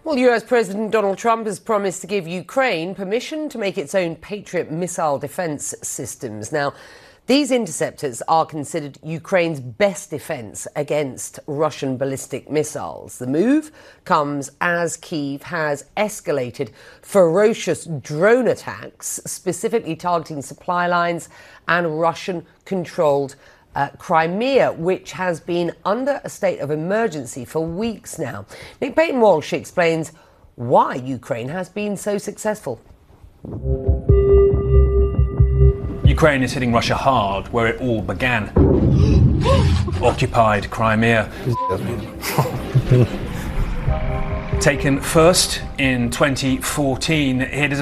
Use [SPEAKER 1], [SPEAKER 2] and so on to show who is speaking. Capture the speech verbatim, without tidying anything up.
[SPEAKER 1] Well, U S President Donald Trump has promised to give Ukraine permission to make its own Patriot missile defense systems. Now, these interceptors are considered Ukraine's best defense against Russian ballistic missiles. The move comes as Kyiv has escalated ferocious drone attacks, specifically targeting supply lines and Russian-controlled Uh, Crimea, which has been under a state of emergency for weeks now. Nick Paton-Walsh explains why Ukraine has been so successful.
[SPEAKER 2] Ukraine is hitting Russia hard where it all began. Occupied Crimea. Taken first in twenty fourteen, it is